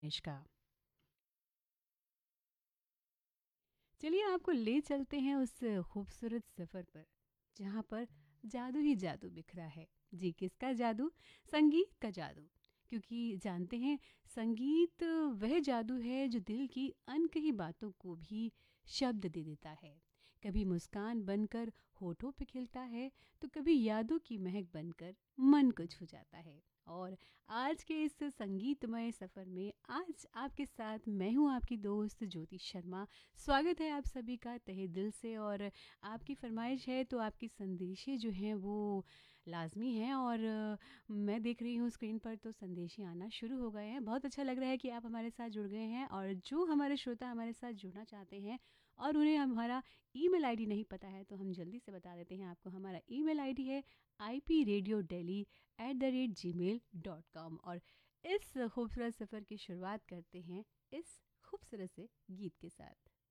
का। चलिए आपको ले चलते हैं उस खूबसूरत सफ़र पर जहाँ पर जादू ही जादू बिखरा है। जी, किसका जादू? संगीत का जादू। क्योंकि जानते हैं, संगीत वह जादू है जो दिल की अनकही बातों को भी शब्द दे देता है। कभी मुस्कान बनकर होठों पे खिलता है, तो कभी यादों की महक बनकर मन को छू जाता है। और आज के इस संगीतमय सफ़र में आज आपके साथ मैं हूँ, आपकी दोस्त ज्योति शर्मा। स्वागत है आप सभी का तहे दिल से। और आपकी फरमाइश है तो आपके संदेशे जो हैं वो लाज़मी हैं। और मैं देख रही हूँ स्क्रीन पर तो संदेशे आना शुरू हो गए हैं। बहुत अच्छा लग रहा है कि आप हमारे साथ जुड़ गए हैं। और जो हमारे श्रोता हमारे साथ जुड़ना चाहते हैं और उन्हें हमारा ईमेल आईडी नहीं पता है, तो हम जल्दी से बता देते हैं आपको। हमारा ईमेल आईडी है ipradiodeli@gmail.com। और इस खूबसूरत सफ़र की शुरुआत करते हैं इस खूबसूरत से गीत के साथ।